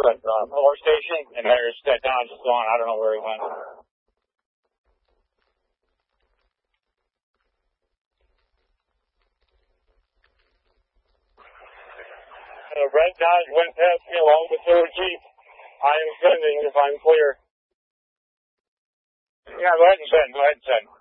at the power station, and there's that Dodge is gone. I don't know where he went. Red Dodge went past me along with the Jeep. I am sending if I'm clear. Yeah, go ahead and send.